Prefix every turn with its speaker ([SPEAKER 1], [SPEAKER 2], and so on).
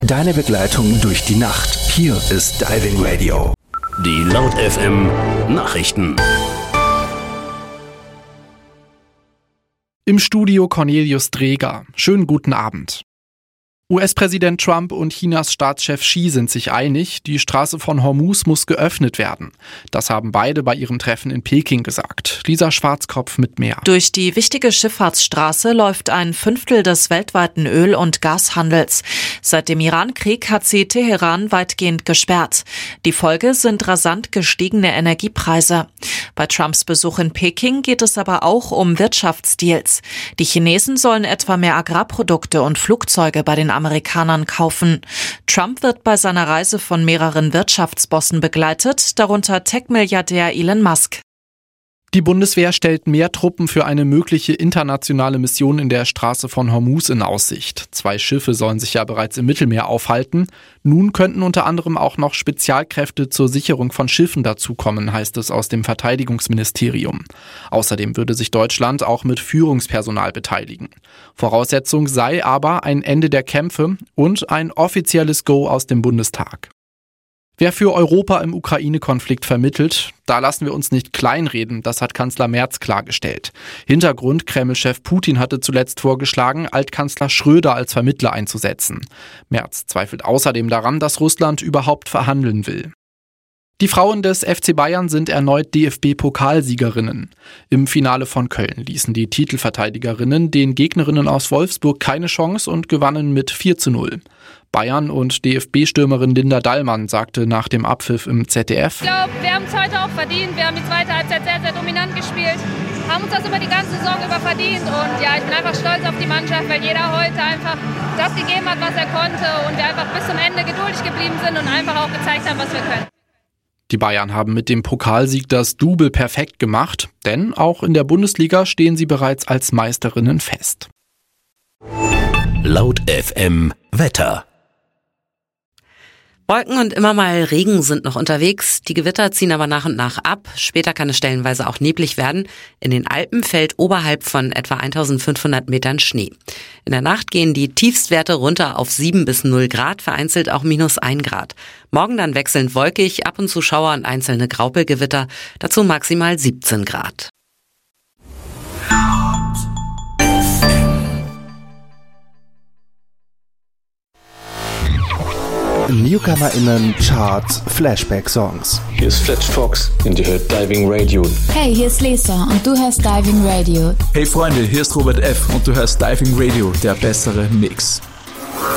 [SPEAKER 1] Deine Begleitung durch die Nacht. Hier ist Diving Radio.
[SPEAKER 2] Die Laut FM Nachrichten.
[SPEAKER 3] Im Studio Cornelius Dreger. Schönen guten Abend. US-Präsident Trump und Chinas Staatschef Xi sind sich einig, die Straße von Hormuz muss geöffnet werden. Das haben beide bei ihrem Treffen in Peking gesagt. Lisa Schwarzkopf mit mehr.
[SPEAKER 4] Durch die wichtige Schifffahrtsstraße läuft 1/5 des weltweiten Öl- und Gashandels. Seit dem Iran-Krieg hat sie Teheran weitgehend gesperrt. Die Folge sind rasant gestiegene Energiepreise. Bei Trumps Besuch in Peking geht es aber auch um Wirtschaftsdeals. Die Chinesen sollen etwa mehr Agrarprodukte und Flugzeuge bei den Amerikanern kaufen. Trump wird bei seiner Reise von mehreren Wirtschaftsbossen begleitet, darunter Tech-Milliardär Elon Musk.
[SPEAKER 3] Die Bundeswehr stellt mehr Truppen für eine mögliche internationale Mission in der Straße von Hormuz in Aussicht. 2 Schiffe sollen sich ja bereits im Mittelmeer aufhalten. Nun könnten unter anderem auch noch Spezialkräfte zur Sicherung von Schiffen dazukommen, heißt es aus dem Verteidigungsministerium. Außerdem würde sich Deutschland auch mit Führungspersonal beteiligen. Voraussetzung sei aber ein Ende der Kämpfe und ein offizielles Go aus dem Bundestag. Wer für Europa im Ukraine-Konflikt vermittelt, da lassen wir uns nicht kleinreden, das hat Kanzler Merz klargestellt. Hintergrund: Kreml-Chef Putin hatte zuletzt vorgeschlagen, Altkanzler Schröder als Vermittler einzusetzen. Merz zweifelt außerdem daran, dass Russland überhaupt verhandeln will. Die Frauen des FC Bayern sind erneut DFB-Pokalsiegerinnen. Im Finale von Köln ließen die Titelverteidigerinnen den Gegnerinnen aus Wolfsburg keine Chance und gewannen mit 4:0. Bayern- und DFB-Stürmerin Linda Dallmann sagte nach dem Abpfiff im ZDF:
[SPEAKER 5] Ich glaube, wir haben es heute auch verdient. Wir haben die zweite Halbzeit sehr, sehr dominant gespielt. Haben uns das über die ganze Saison über verdient. Und ja, ich bin einfach stolz auf die Mannschaft, weil jeder heute einfach das gegeben hat, was er konnte. Und wir einfach bis zum Ende geduldig geblieben sind und einfach auch gezeigt haben, was wir können.
[SPEAKER 3] Die Bayern haben mit dem Pokalsieg das Double perfekt gemacht, denn auch in der Bundesliga stehen sie bereits als Meisterinnen fest.
[SPEAKER 2] Laut FM Wetter.
[SPEAKER 6] Wolken und immer mal Regen sind noch unterwegs. Die Gewitter ziehen aber nach und nach ab. Später kann es stellenweise auch neblig werden. In den Alpen fällt oberhalb von etwa 1500 Metern Schnee. In der Nacht gehen die Tiefstwerte runter auf 7 bis 0 Grad, vereinzelt auch -1 Grad. Morgen dann wechselnd wolkig, ab und zu Schauer und einzelne Graupelgewitter, dazu maximal 17 Grad.
[SPEAKER 1] NewcomerInnen Charts Flashback Songs.
[SPEAKER 7] Hier ist Fletch Fox und ihr hört Diving Radio.
[SPEAKER 8] Hey, hier ist Lisa und du hörst Diving Radio.
[SPEAKER 9] Hey Freunde, hier ist Robert F. und du hörst Diving Radio, der bessere Mix.